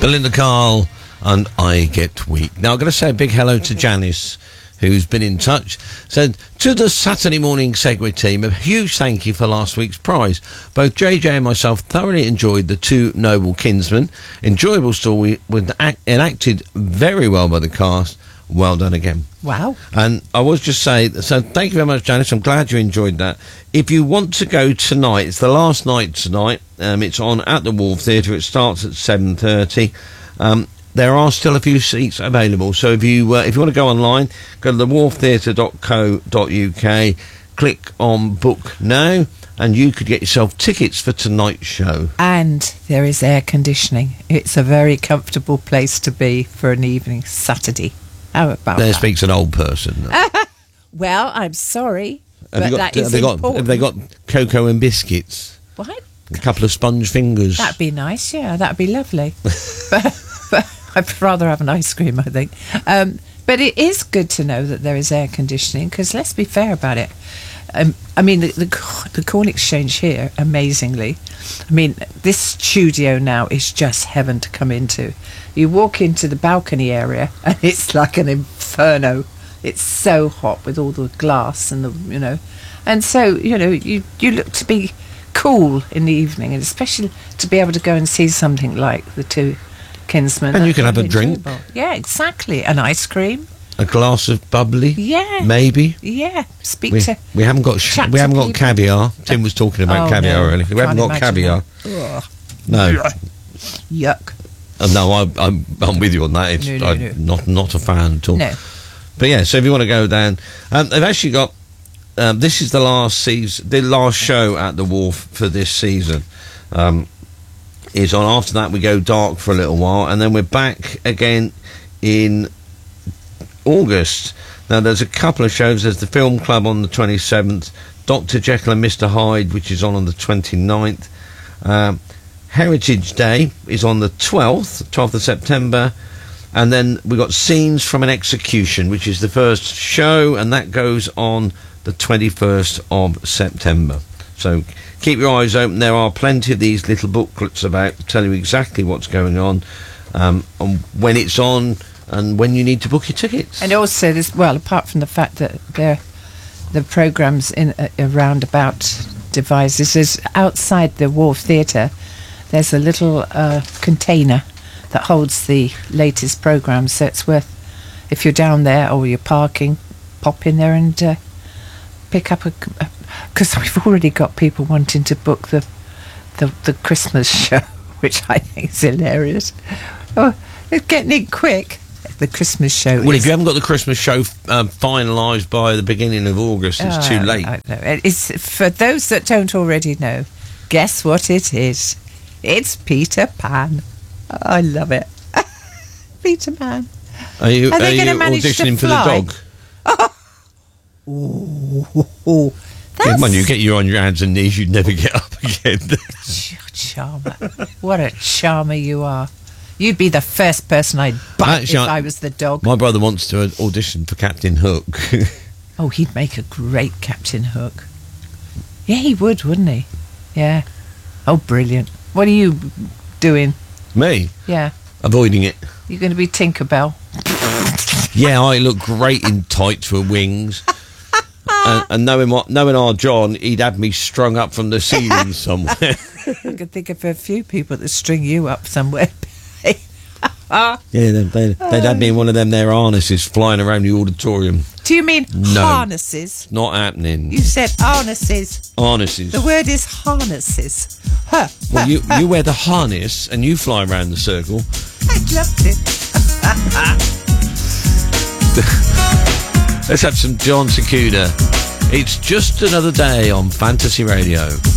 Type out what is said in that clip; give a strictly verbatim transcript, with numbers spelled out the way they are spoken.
Belinda Carl and I Get Weak. Now, I've got to say a big hello to Janice, who's been in touch. Said, to the Saturday morning Segway team, a huge thank you for last week's prize. Both J J and myself thoroughly enjoyed The Two Noble Kinsmen. Enjoyable story, with act, enacted very well by the cast. Well done again. Wow. And I was just say, so thank you very much, Janice. I'm glad you enjoyed that. If you want to go tonight, it's the last night tonight. Um, it's on at the Wharf Theatre. It starts at seven thirty. Um, there are still a few seats available. So if you uh, if you want to go online, go to the wharf theatre dot co dot uk, click on Book Now, and you could get yourself tickets for tonight's show. And there is air conditioning. It's a very comfortable place to be for an evening Saturday. How about There that? speaks an old person. Well, I'm sorry, Have but you got, that is have they got, important. have they got cocoa and biscuits? What? A couple of sponge fingers. That'd be nice, yeah, that'd be lovely. but, but I'd rather have an ice cream, I think. Um, but it is good to know that there is air conditioning, because let's be fair about it. Um, I mean, the, the, the Corn Exchange here, amazingly, I mean, this studio now is just heaven to come into. You walk into the balcony area, and it's like an inferno. It's so hot with all the glass and the, you know. And so, you know, you, you look to be cool in the evening, and especially to be able to go and see something like The Two Kinsmen. And you can have a drink. Yeah, exactly. An ice cream. A glass of bubbly. Yeah. Maybe. Yeah. Speak We, to... we haven't got sh- chat we to haven't got people. caviar. Tim was talking about Oh, caviar no. earlier. We haven't Can't got imagine caviar. that. Ugh. No. Yuck. Uh, no, I, I'm I'm with you on that. It's No, no, I'm no. not not a fan at all. No. But yeah, so if you want to go down, um, they've actually got. Um, this is the last season, the last show at the Wharf for this season. Um, is on. After that, we go dark for a little while, and then we're back again in August. Now, there's a couple of shows. There's the Film Club on the twenty-seventh, Doctor Jekyll and Mister Hyde, which is on on the twenty-ninth. Um, Heritage Day is on the twelfth, twelfth of September. And then we've got Scenes from an Execution, which is the first show, and that goes on the twenty-first of September. So keep your eyes open. There are plenty of these little booklets about to tell you exactly what's going on, um, and when it's on, and when you need to book your tickets. And also, there's, well, apart from the fact that there, the programmes in uh, around about devices, is outside the Wharf Theatre, there's a little uh, container that holds the latest programmes, so it's worth, if you're down there or you're parking, pop in there and uh, pick up a... Because we've already got people wanting to book the, the the Christmas show, which I think is hilarious. Oh, it's getting in quick. The Christmas show Well, is... if you haven't got the Christmas show um, finalised by the beginning of August, it's Oh, too late. I know. It's, for those that don't already know, guess what it is? It's Peter Pan. Oh, I love it. Peter Pan. Are you, Are are they you gonna manage to auditioning for the fly? dog? Ooh, Yeah, that's when you get you on your hands and knees, you'd never get up again. Ch- charmer. What a charmer you are. You'd be the first person I'd bite Actually, if I- I was the dog. My brother wants to audition for Captain Hook. Oh, he'd make a great Captain Hook. Yeah, he would, wouldn't he? Yeah. Oh, brilliant. What are you doing? Me? Yeah. Avoiding it. You're going to be Tinkerbell. Yeah, I look great in tights with wings. and, and knowing what, knowing our John, he'd have me strung up from the ceiling somewhere. I could think of a few people that string you up somewhere. Yeah, they'd, they'd, they'd have me in one of them there harnesses flying around the auditorium. Do you mean No. harnesses? Not happening. You said harnesses. Harnesses. The word is harnesses. Huh. Well, you, you wear the harness and you fly around the circle. I loved it. Let's have some John Secuda. It's just another day on Fantasy Radio.